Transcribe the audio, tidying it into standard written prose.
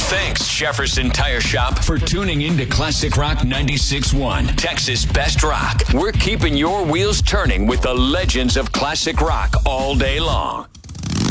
Thanks, Jefferson Tire Shop, for tuning in to Classic Rock 96.1, Texas Best Rock. We're keeping your wheels turning with the legends of classic rock all day long.